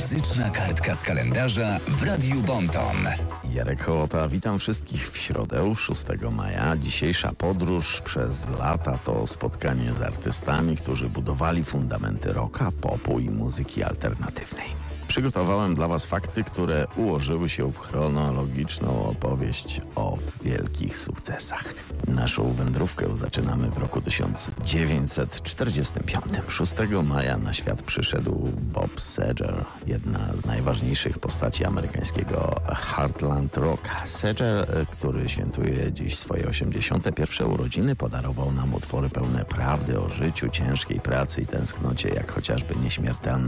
Muzyczna kartka z kalendarza w Radiu Bonton. Jarek Hołota, witam wszystkich w środę 6 maja. Dzisiejsza podróż przez lata to spotkanie z artystami, którzy budowali fundamenty rocka, popu i muzyki alternatywnej. Przygotowałem dla Was fakty, które ułożyły się w chronologiczną opowieść o wielkich sukcesach. Naszą wędrówkę zaczynamy w roku 1945. 6 maja na świat przyszedł Bob Seger, jedna z najważniejszych postaci amerykańskiego Heartland Rocka. Seger, który świętuje dziś swoje 81. urodziny, podarował nam utwory pełne prawdy o życiu, ciężkiej pracy i tęsknocie, jak chociażby Nieśmiertelne